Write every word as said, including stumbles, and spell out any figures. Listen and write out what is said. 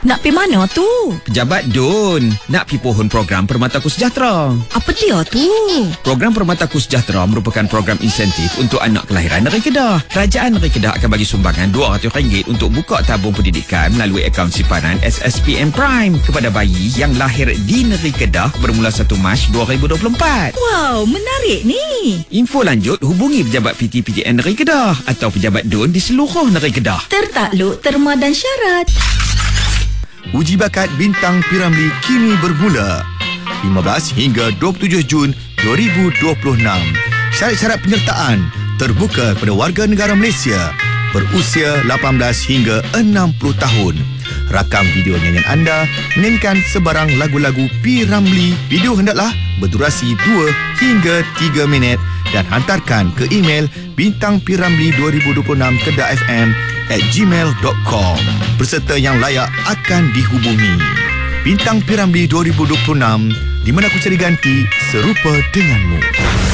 Nak pi mana tu? Pejabat D U N nak pi pohon program Permataku Sejahtera. Apa dia tu? Program Permataku Sejahtera merupakan program insentif untuk anak kelahiran negeri Kedah. Kerajaan negeri Kedah akan bagi sumbangan dua ratus ringgit untuk buka tabung pendidikan melalui akaun simpanan S S P M Prime kepada bayi yang lahir di negeri Kedah bermula satu Mac dua ribu dua puluh empat. Wow, menarik ni. Info lanjut hubungi pejabat P T P J N negeri Kedah atau pejabat D U N di seluruh negeri Kedah. Tertakluk terma dan syarat. Uji bakat Bintang P Ramlee kini bermula lima belas hingga dua puluh tujuh Jun dua ribu dua puluh enam. Syarat-syarat penyertaan terbuka kepada warga negara Malaysia berusia lapan belas hingga enam puluh tahun. Rakam video nyanyian anda menyanyikan sebarang lagu-lagu P Ramlee. Video hendaklah berdurasi dua hingga tiga minit dan hantarkan ke email bintang p ramlee dua ribu dua puluh enam kedah f m at gmail dot com. Peserta yang layak akan dihubungi. Bintang P Ramlee dua ribu dua puluh enam, di mana aku cari ganti serupa denganmu.